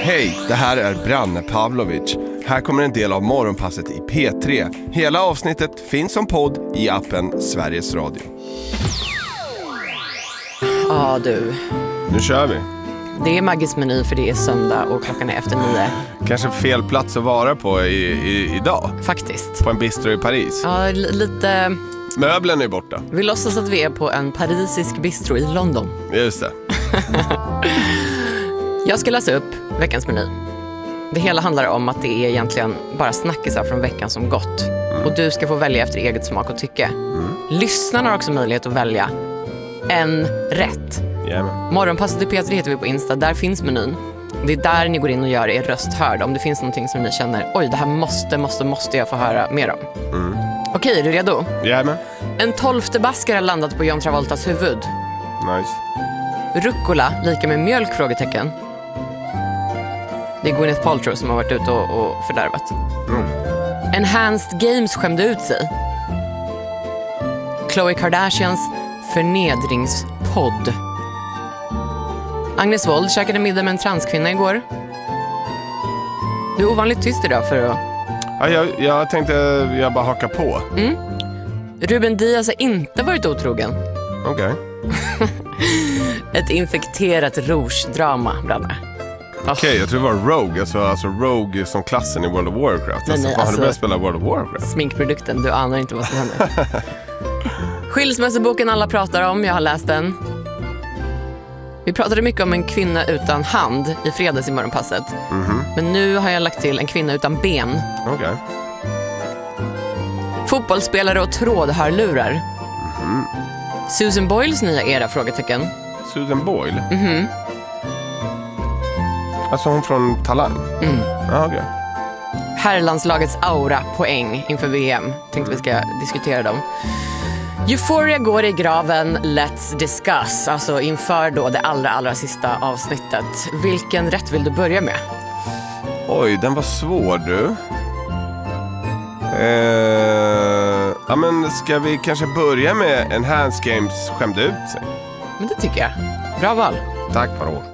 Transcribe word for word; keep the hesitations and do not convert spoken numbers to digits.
Hej, det här är Branne Pavlovic. Här kommer en del av morgonpasset i P tre. Hela avsnittet finns som podd i appen Sveriges Radio. Ja du. Nu kör vi. Det är Maggis meny för det är söndag och klockan är efter nio. Kanske fel plats att vara på i, i, idag. Faktiskt. På en bistro i Paris. Ja, l- lite... Möblen är borta. Vi låtsas att vi är på en parisisk bistro i London. Just det. Jag ska läsa upp veckans meny. Det hela handlar om att det är egentligen bara snackisar från veckan som gått. Mm. Och du ska få välja efter eget smak och tycke. Mm. Lyssnarna har också möjlighet att välja en rätt. Yeah. Morgonpasset i P tre heter vi på Insta. Där finns menyn. Det är där ni går in och gör er röst hörd. Om det finns någonting som ni känner, oj det här måste, måste, måste jag få höra mer om. Mm. Okej, är du redo? Yeah. En tolfte basker har landat på John Travoltas huvud. Nice. Rucola lika med mjölk? Frågetecken. Det är Gwyneth Paltrow som har varit ute och, och fördärvat. Mm. Enhanced Games skämde ut sig. Khloe Kardashians förnedringspodd. Agnes Wold käkade middag med en transkvinna igår. Du är ovanligt tyst idag för att... Ja, jag, jag tänkte jag bara haka på. Mm. Ruben Diaz har inte varit otrogen. Okej. Okay. Ett infekterat rouge-drama, Branne. Okej, okay, jag tror det var Rogue. Alltså, alltså Rogue som klassen i World of Warcraft. Nej, alltså, nej, fan, alltså, har du börjat spela World of Warcraft? Sminkprodukten, du anar inte vad som händer. Skilsmässoboken alla pratar om, jag har läst den. Vi pratade mycket om en kvinna utan hand i fredags i morgonpasset. Mm-hmm. Men nu har jag lagt till en kvinna utan ben. Okej. Okay. Fotbollsspelare och trådhörlurar. Mm-hmm. Susan Boyles nya era? Frågetecken. Susan Boyle? Mhm. Alltså hon från Talang? Mm. Ah, okay. Herrlandslagets aura poäng inför V M. Tänkte vi ska diskutera dem. Euphoria går i graven, let's discuss. Alltså inför då det allra, allra sista avsnittet. Vilken rätt vill du börja med? Oj, den var svår du. Eh, ja men ska vi kanske börja med Enhanced Games skämde ut sig? Men det tycker jag. Bra val. Tack, Parå.